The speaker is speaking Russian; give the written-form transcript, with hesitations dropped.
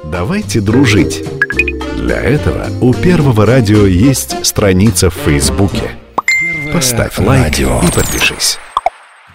Давайте дружить. Для этого у Первого радио есть страница в Фейсбуке. Поставь лайк и подпишись.